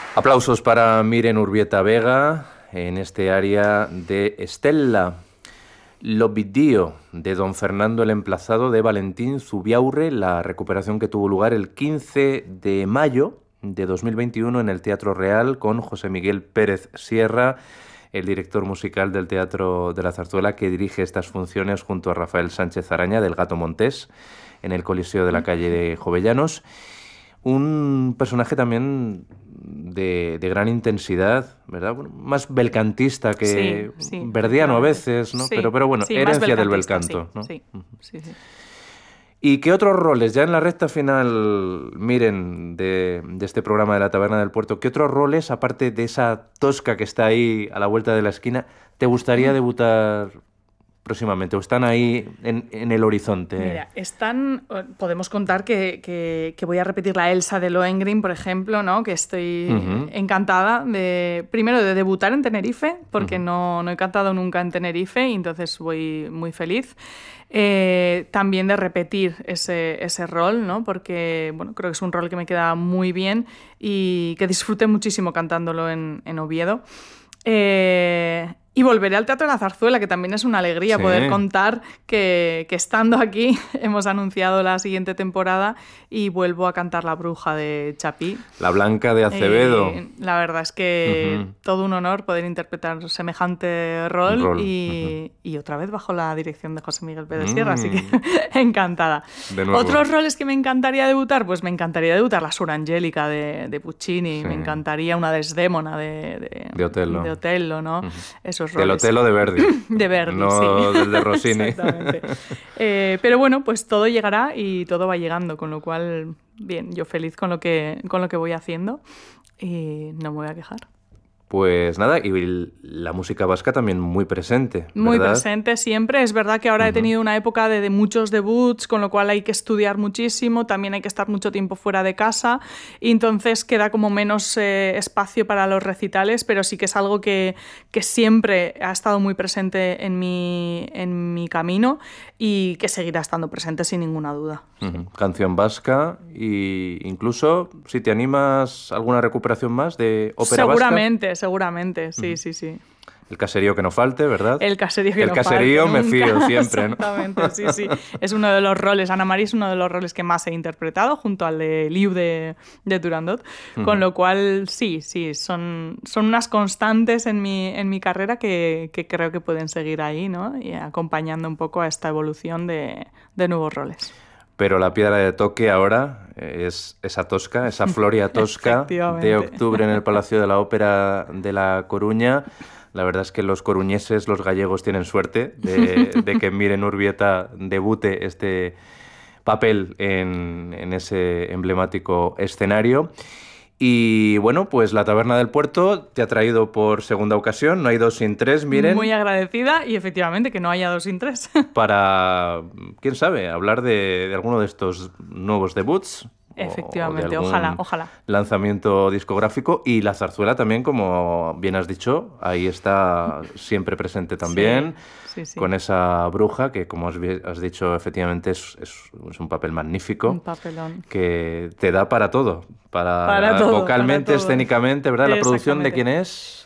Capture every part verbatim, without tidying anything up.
Aplausos para Miren Urbieta Vega en este área de Estella. L'Ovidio, de don Fernando el Emplazado, de Valentín Zubiaurre, la recuperación que tuvo lugar el quince de mayo de dos mil veintiuno en el Teatro Real con José Miguel Pérez Sierra, el director musical del Teatro de la Zarzuela, que dirige estas funciones junto a Rafael Sánchez Araña, del Gato Montés, en el Coliseo de la calle de Jovellanos. Un personaje también de, de gran intensidad, ¿verdad? Bueno, más belcantista que sí, sí, verdiano a veces, ¿no? Sí, pero, pero bueno, sí, herencia del belcanto, sí, ¿no? Sí, sí, sí. ¿Y qué otros roles, ya en la recta final, Miren, de, de este programa de la Taberna del Puerto, qué otros roles, aparte de esa tosca que está ahí a la vuelta de la esquina, te gustaría debutar próximamente, o están ahí en, en el horizonte? Mira, están, podemos contar que, que, que voy a repetir la Elsa de Lohengrin, por ejemplo, ¿no? Que estoy uh-huh. encantada de, primero, de debutar en Tenerife, porque uh-huh. no, no he cantado nunca en Tenerife, y entonces voy muy feliz. Eh, también de repetir ese, ese rol, ¿no? Porque, bueno, creo que es un rol que me queda muy bien y que disfruté muchísimo cantándolo en, en Oviedo. Eh, y volveré al Teatro de la Zarzuela, que también es una alegría sí. poder contar que, que estando aquí hemos anunciado la siguiente temporada y vuelvo a cantar La Bruja de Chapí. La Blanca de Acevedo. Eh, la verdad es que uh-huh. todo un honor poder interpretar semejante rol, rol. Y, uh-huh. y otra vez bajo la dirección de José Miguel Pérez Sierra, mm. así que encantada. Otros roles que me encantaría debutar, pues me encantaría debutar la Suor Angélica de, de Puccini, sí. me encantaría una Desdémona de, de, de Otello, de Otello, ¿no? Uh-huh. Esos roles. Del Otello de Verdi. De Verdi, no sí. del de Rossini. Exactamente. Eh, pero bueno, pues todo llegará y todo va llegando, con lo cual, bien, yo feliz con lo que, con lo que voy haciendo y no me voy a quejar. Pues nada, y la música vasca también muy presente, ¿verdad? Muy presente siempre. Es verdad que ahora uh-huh. he tenido una época de, de muchos debuts, con lo cual hay que estudiar muchísimo, también hay que estar mucho tiempo fuera de casa, y entonces queda como menos eh, espacio para los recitales, pero sí que es algo que, que siempre ha estado muy presente en mi, en mi camino y que seguirá estando presente sin ninguna duda. Uh-huh. Canción vasca, y incluso si te animas alguna recuperación más de ópera vasca. Seguramente, seguramente, sí, uh-huh. sí, sí. El caserío que no falte, ¿verdad? El caserío que El no caserío falte, me fío siempre, ¿no? Exactamente, sí, sí. Es uno de los roles, Ana María es uno de los roles que más he interpretado, junto al de Liu de, de Turandot, uh-huh. con lo cual sí, sí, son, son unas constantes en mi, en mi carrera que, que creo que pueden seguir ahí, ¿no? Y acompañando un poco a esta evolución de, de nuevos roles. Pero la piedra de toque ahora es esa tosca, esa Floria tosca de octubre en el Palacio de la Ópera de La Coruña. La verdad es que los coruñeses, los gallegos, tienen suerte de, de que Miren Urbieta debute este papel en, en ese emblemático escenario. Y bueno, pues la Taberna del Puerto te ha traído por segunda ocasión, no hay dos sin tres, Miren. Muy agradecida, y efectivamente que no haya dos sin tres. Para, quién sabe, hablar de, de alguno de estos nuevos debuts. Efectivamente, o ojalá, ojalá. Lanzamiento discográfico, y la zarzuela también, como bien has dicho, ahí está siempre presente también, sí, sí, sí. con esa bruja que, como has, has dicho, efectivamente es, es, es un papel magnífico. Un papelón. Que te da para todo, para, para todo vocalmente, para todo. Escénicamente, ¿verdad? ¿La producción de quién es?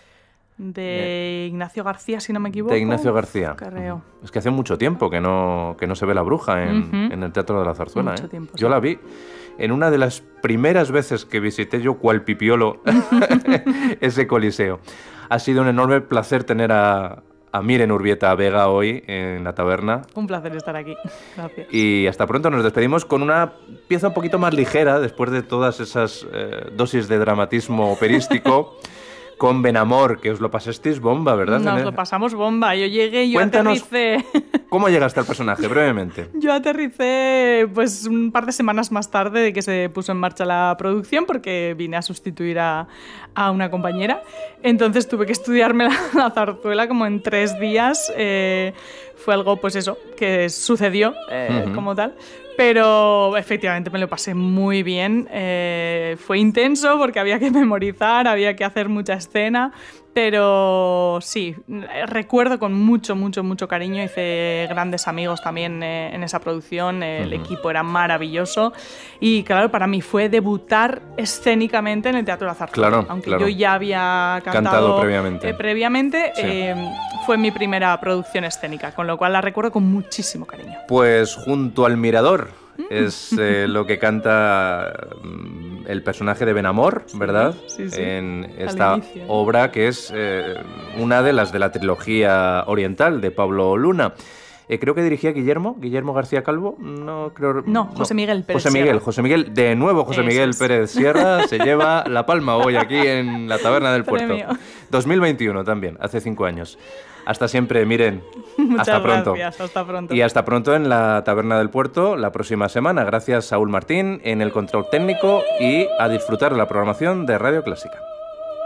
De Ignacio García, si no me equivoco. De Ignacio García. Creo. Es que hace mucho tiempo que no, que no se ve la bruja en, uh-huh. en el Teatro de la Zarzuela. Mucho ¿eh? tiempo, Yo sí. la vi en una de las primeras veces que visité yo, cual pipiolo, ese coliseo. Ha sido un enorme placer tener a, a Miren Urbieta Vega hoy en la taberna. Un placer estar aquí. Gracias. Y hasta pronto. Nos despedimos con una pieza un poquito más ligera, después de todas esas eh, dosis de dramatismo operístico. Con Benamor, que os lo pasasteis bomba, ¿verdad? Nos lo pasamos bomba. Yo llegué y yo Cuéntanos, aterricé. ¿Cómo llegaste al personaje? Brevemente. Yo aterricé pues un par de semanas más tarde de que se puso en marcha la producción, porque vine a sustituir a, a una compañera. Entonces tuve que estudiarme la, la zarzuela como en tres días. Eh, fue algo, pues eso, que sucedió eh, uh-huh. como tal. Pero efectivamente me lo pasé muy bien. Eh, fue intenso porque había que memorizar, había que hacer mucha escena, Pero sí, recuerdo con mucho, mucho, mucho cariño. Hice grandes amigos también eh, en esa producción. El uh-huh. equipo era maravilloso. Y claro, para mí fue debutar escénicamente en el Teatro La Zarzuela. Claro, Aunque claro. yo ya había cantado, cantado previamente. Eh, previamente sí. eh, fue mi primera producción escénica, con lo cual la recuerdo con muchísimo cariño. Pues Junto al Mirador es eh, lo que canta el personaje de Benamor, ¿verdad? Sí, sí. En esta obra que es eh, una de las de la trilogía oriental de Pablo Luna. Eh, creo que dirigía Guillermo, Guillermo García Calvo, no creo... No, José Miguel Pérez José Miguel, Sierra. José Miguel, de nuevo José Eso Miguel es. Pérez Sierra se lleva la palma hoy aquí en la Taberna del Puerto. Premio. dos mil veintiuno también, hace cinco años. Hasta siempre, Miren. Muchas hasta pronto. gracias, hasta pronto. Y hasta pronto en la Taberna del Puerto la próxima semana. Gracias, Saúl Martín, en el control técnico y a disfrutar de la programación de Radio Clásica.